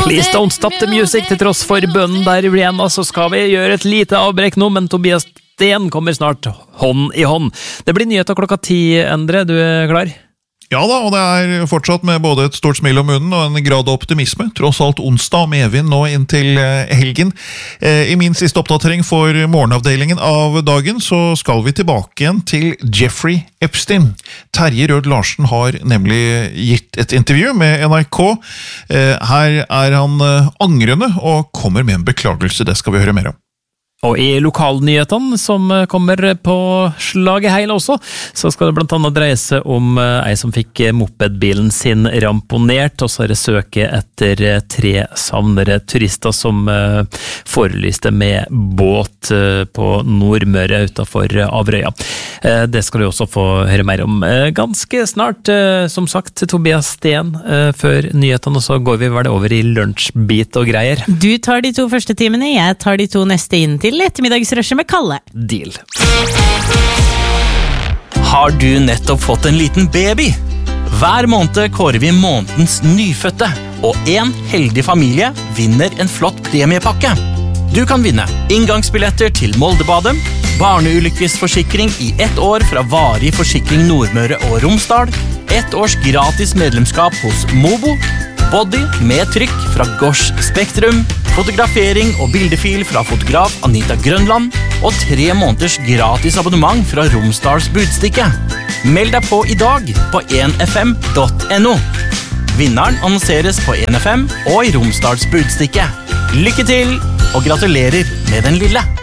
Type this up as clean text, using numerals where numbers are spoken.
Please don't stop the music. Til tross for bønnen der i Rihanna, så skal vi gjøre et lite avbrekk nå, men Tobias Sten kommer snart hånd i hånd. Det blir nyheter klokka 10, Endre. Du er klar? Ja da, og det er fortsatt med både et stort smil om munnen og en grad av optimisme. Tross alt onsdag og medvind nå inntil helgen. I min siste oppdatering for morgenavdelingen av dagen så skal vi tilbake igjen til Jeffrey Epstein. Terje Rød Larsen har nemlig gitt et intervju med NRK. Her er han angrende og kommer med en beklagelse. Det skal vi høre mer om. Og i lokalnyhetene som kommer på slaget heil også, så skal det blant annet dreie seg om ei som fikk mopedbilen sin ramponert, og så er det søke etter 3 savnere turister som forelyste med båt på Nordmøre utenfor Averøya. Det skal du også få høre mer om ganske snart. Som sagt, Tobias Sten før nyhetene, og så går vi vel over i lunsjbit og greier. Du tar de 2 første timene, jeg tar de 2 neste inn til ettermiddagsrushet med Kalle. Deal. Har du nettopp fått en liten baby? Hver måned kårer vi månedens nyfødte, og en heldig familie vinner en flott premiepakke. Du kan vinne inngangsbilletter til Moldebadet, barneulykkesforsikring i 1 år fra Varig Forsikring Nordmøre og Romsdal, 1 års gratis medlemskap hos Mobo, body med trykk fra Gosh Spektrum, fotografering og bildefil fra fotograf Anita Grønland, og 3 måneders gratis abonnement fra Romsdals Budstikke. Meld deg på i dag på 1fm.no. Vinneren annonseres på 1FM og i Romsdals Budstikke. Lykke til, og gratulerer med den lille!